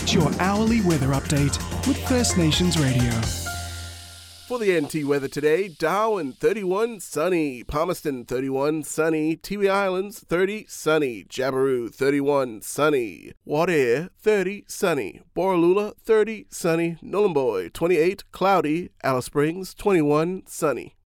Get your hourly weather update with First Nations Radio. For the NT weather today, Darwin 31 sunny, Palmerston 31 sunny, Tiwi Islands 30 sunny, Jabiru 31 sunny, Wadair 30 sunny, Borroloola 30 sunny, Nhulunbuy 28 cloudy, Alice Springs 21 sunny.